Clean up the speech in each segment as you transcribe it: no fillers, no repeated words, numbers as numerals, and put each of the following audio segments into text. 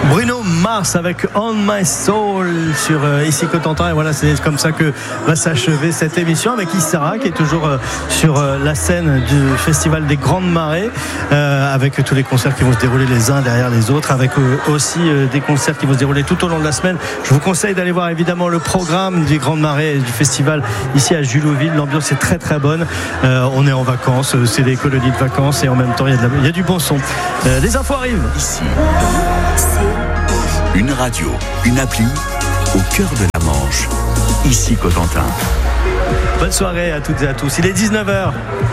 Bruno Mars avec On My Soul sur ici Cotentin, et voilà, c'est comme ça que va s'achever cette émission avec Issara qui est toujours sur la scène du Festival des Grandes Marées, avec tous les concerts qui vont se dérouler les uns derrière les autres, avec aussi des concerts qui vont se dérouler tout au long de la semaine. Je vous conseille d'aller voir évidemment le programme des Grandes Marées et du festival ici à Julouville. L'ambiance est très très bonne, on est en vacances, c'est des colonies de vacances, et en même temps il y a du bon son. Les infos arrivent ici. Une radio, une appli au cœur de la Manche, ici Cotentin. Bonne soirée à toutes et à tous, il est 19h.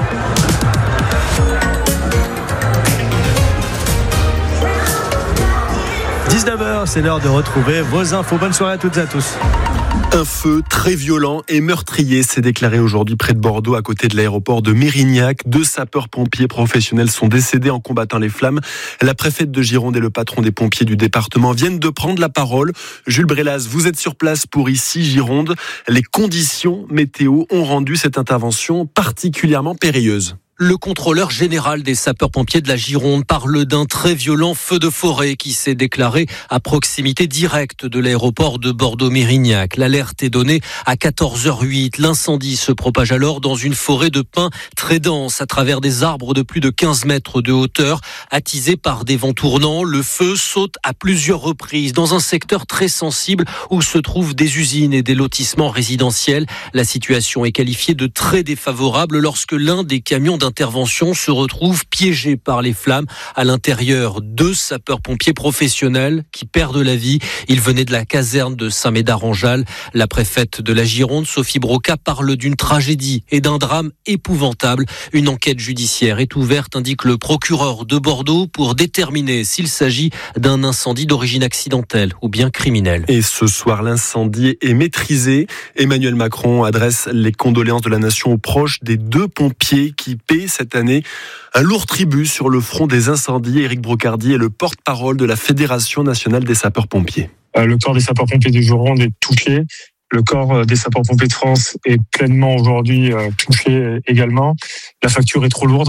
19h, c'est l'heure de retrouver vos infos. Bonne soirée à toutes et à tous. Un feu très violent et meurtrier s'est déclaré aujourd'hui près de Bordeaux, à côté de l'aéroport de Mérignac. 2 sapeurs-pompiers professionnels sont décédés en combattant les flammes. La préfète de Gironde et le patron des pompiers du département viennent de prendre la parole. Jules Brélaz, vous êtes sur place pour ici Gironde. Les conditions météo ont rendu cette intervention particulièrement périlleuse. Le contrôleur général des sapeurs-pompiers de la Gironde parle d'un très violent feu de forêt qui s'est déclaré à proximité directe de l'aéroport de Bordeaux-Mérignac. L'alerte est donnée à 14h08. L'incendie se propage alors dans une forêt de pins très dense à travers des arbres de plus de 15 mètres de hauteur. Attisé par des vents tournants, le feu saute à plusieurs reprises dans un secteur très sensible où se trouvent des usines et des lotissements résidentiels. La situation est qualifiée de très défavorable lorsque l'un des camions d'intervention se retrouve piégé par les flammes. À l'intérieur, 2 sapeurs-pompiers professionnels qui perdent la vie. Ils venaient de la caserne de Saint-Médard-en-Jalles. La préfète de la Gironde, Sophie Broca, parle d'une tragédie et d'un drame épouvantable. Une enquête judiciaire est ouverte, indique le procureur de Bordeaux, pour déterminer s'il s'agit d'un incendie d'origine accidentelle ou bien criminelle. Et ce soir, l'incendie est maîtrisé. Emmanuel Macron adresse les condoléances de la nation aux proches des 2 pompiers qui paient cette année un lourd tribut sur le front des incendies. Éric Brocardi est le porte-parole de la Fédération nationale des sapeurs-pompiers. Le corps des sapeurs-pompiers de Gironde est touché. Le corps des sapeurs-pompiers de France est pleinement aujourd'hui touché également. La facture est trop lourde.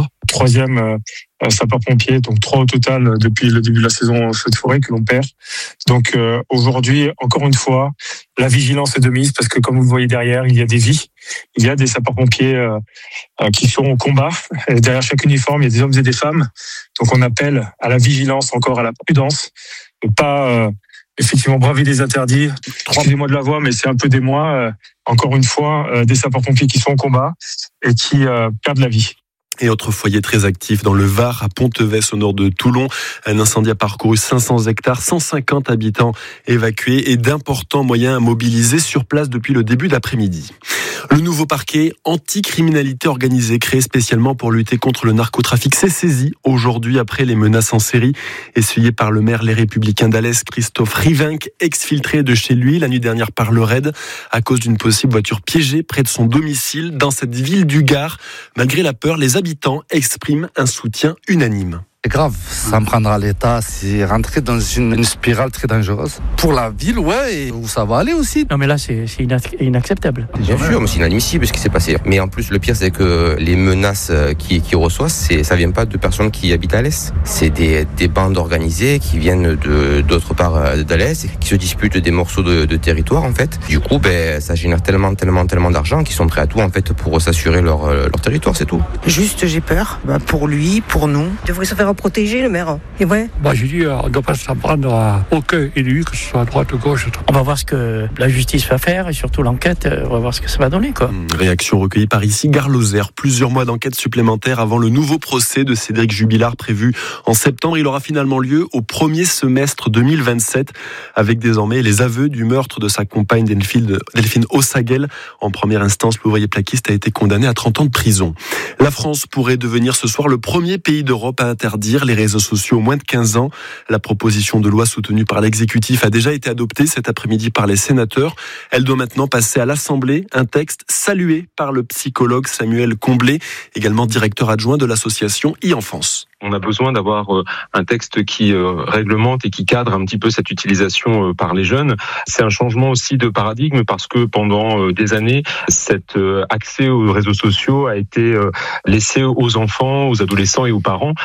3e sapeur-pompier, donc 3 au total depuis le début de la saison feu de forêt que l'on perd. Donc aujourd'hui, encore une fois, la vigilance est de mise parce que comme vous le voyez derrière, il y a des vies. Il y a des sapeurs-pompiers qui sont au combat. Et derrière chaque uniforme, il y a des hommes et des femmes. Donc on appelle à la vigilance, encore à la prudence, de pas effectivement braver des interdits. Excusez-moi de la voix, mais c'est un peu des mois. Encore une fois, des sapeurs-pompiers qui sont au combat et qui perdent la vie. Et autre foyer très actif dans le Var, à Pontevès, au nord de Toulon. Un incendie a parcouru 500 hectares, 150 habitants évacués et d'importants moyens mobilisés sur place depuis le début d'après-midi. Le nouveau parquet anti-criminalité organisée, créé spécialement pour lutter contre le narcotrafic, s'est saisi aujourd'hui après les menaces en série essuyées par le maire Les Républicains d'Alès, Christophe Rivinck, exfiltré de chez lui la nuit dernière par le RAID à cause d'une possible voiture piégée près de son domicile dans cette ville du Gard. Malgré la peur, les habitants expriment un soutien unanime. C'est grave, ça me prendra l'État, c'est rentrer dans une spirale très dangereuse. Pour la ville, ouais, et où ça va aller aussi. Non mais là, c'est inacceptable. Bien sûr, mais c'est inadmissible ce qui s'est passé. Mais en plus, le pire, c'est que les menaces qu'il reçoit, ça vient pas de personnes qui habitent à l'Est. C'est des bandes organisées qui viennent d'autre part d'Alès et qui se disputent des morceaux de territoire, en fait. Du coup, ça génère tellement d'argent qu'ils sont prêts à tout, en fait, pour s'assurer leur territoire, c'est tout. Juste, j'ai peur. Pour lui, pour nous. Il devrait se faire protéger, le maire. Et ouais. Je dis, on ne doit pas s'en prendre à aucun élu, que ce soit à droite ou gauche. On va voir ce que la justice va faire et surtout l'enquête, on va voir ce que ça va donner, quoi. Réaction recueillie par ici, Gare-Lozère. Plusieurs mois d'enquête supplémentaire avant le nouveau procès de Cédric Jubilard prévu en septembre. Il aura finalement lieu au premier semestre 2027 avec désormais les aveux du meurtre de sa compagne Delphine Ossaguel. En première instance, l'ouvrier plaquiste a été condamné à 30 ans de prison. La France pourrait devenir ce soir le premier pays d'Europe à interdire les réseaux sociaux aux moins de 15 ans. La proposition de loi soutenue par l'exécutif a déjà été adoptée cet après-midi par les sénateurs. Elle doit maintenant passer à l'Assemblée. Un texte salué par le psychologue Samuel Comblé, également directeur adjoint de l'association e-Enfance. On a besoin d'avoir un texte qui réglemente et qui cadre un petit peu cette utilisation par les jeunes. C'est un changement aussi de paradigme parce que pendant des années, cet accès aux réseaux sociaux a été laissé aux enfants, aux adolescents et aux parents. Là aujourd'hui,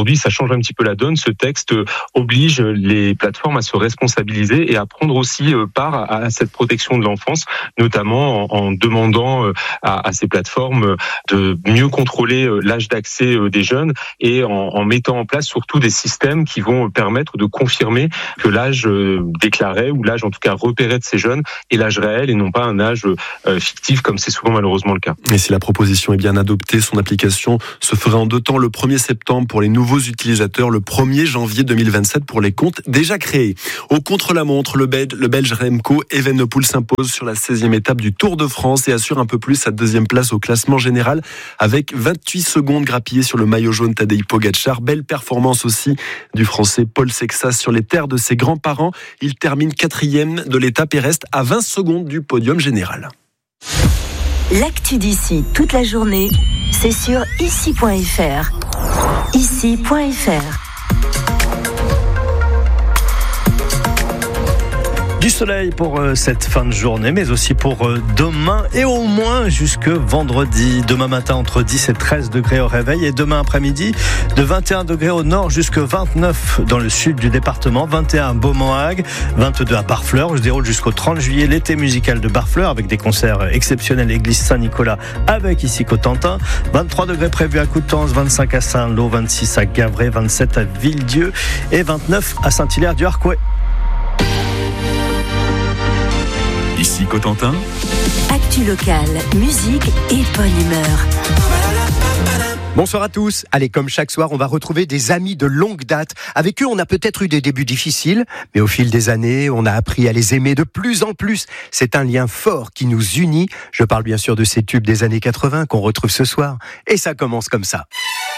aujourd'hui, ça change un petit peu la donne. Ce texte oblige les plateformes à se responsabiliser et à prendre aussi part à cette protection de l'enfance, notamment en demandant à ces plateformes de mieux contrôler l'âge d'accès des jeunes et en mettant en place surtout des systèmes qui vont permettre de confirmer que l'âge déclaré ou l'âge en tout cas repéré de ces jeunes est l'âge réel et non pas un âge fictif comme c'est souvent malheureusement le cas. Et si la proposition est bien adoptée, son application se ferait en 2 temps, le 1er septembre pour les nouveaux utilisateurs, le 1er janvier 2027 pour les comptes déjà créés. Au contre-la-montre, le Belge Remco Evenepoel s'impose sur la 16e étape du Tour de France et assure un peu plus sa 2e place au classement général avec 28 secondes grappillées sur le maillot jaune Tadej Pogačar. Belle performance aussi du Français Paul Sexas sur les terres de ses grands-parents. Il termine 4e de l'étape et reste à 20 secondes du podium général. L'actu d'ici toute la journée, c'est sur ici.fr. Ici.fr. Du soleil pour cette fin de journée, mais aussi pour demain et au moins jusque vendredi. Demain matin, entre 10 et 13 degrés au réveil et demain après-midi, de 21 degrés au nord jusque 29 dans le sud du département, 21 à Beaumont-Hague, 22 à Barfleur. Je déroule jusqu'au 30 juillet l'été musical de Barfleur avec des concerts exceptionnels à l'église Saint-Nicolas avec ici Cotentin. 23 degrés prévus à Coutances, 25 à Saint-Lô, 26 à Gavray, 27 à Villedieu et 29 à Saint-Hilaire-du-Harcouët. Ici Cotentin. Actu locale, musique et bonne humeur. Bonsoir à tous. Allez, comme chaque soir, on va retrouver des amis de longue date. Avec eux, on a peut-être eu des débuts difficiles, mais au fil des années, on a appris à les aimer de plus en plus. C'est un lien fort qui nous unit. Je parle bien sûr de ces tubes des années 80 qu'on retrouve ce soir. Et ça commence comme ça.